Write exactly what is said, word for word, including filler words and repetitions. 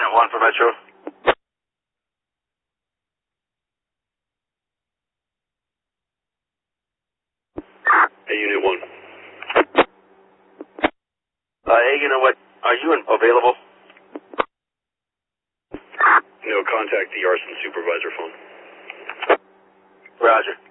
Unit one for Metro. Hey, Unit one. Uh, hey, you know what? Are you in, available? No, contact the arson supervisor phone. Roger.